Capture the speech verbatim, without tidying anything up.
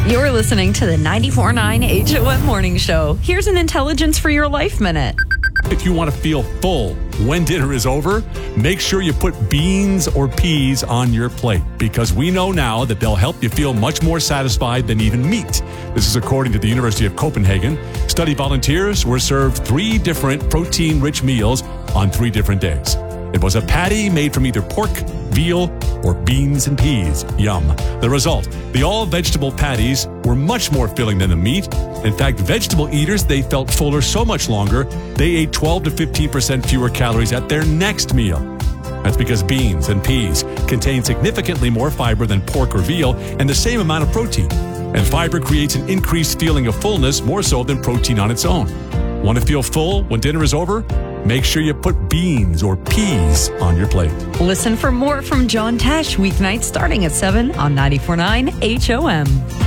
You're listening to the ninety-four point nine H O M Morning Show. Here's an Intelligence for Your Life Minute. If you want to feel full when dinner is over, make sure you put beans or peas on your plate, because we know now that they'll help you feel much more satisfied than even meat. This is according to the University of Copenhagen. Study volunteers were served three different protein-rich meals on three different days. It was a patty made from either pork, veal, or beans and peas. Yum. The result, the all-vegetable patties were much more filling than the meat. In fact, vegetable eaters, they felt fuller so much longer, they ate twelve to fifteen percent fewer calories at their next meal. That's because beans and peas contain significantly more fiber than pork or veal and the same amount of protein. And fiber creates an increased feeling of fullness more so than protein on its own. Want to feel full when dinner is over? Make sure you put beans or peas on your plate. Listen for more from John Tesh weeknights starting at seven on ninety-four point nine H O M.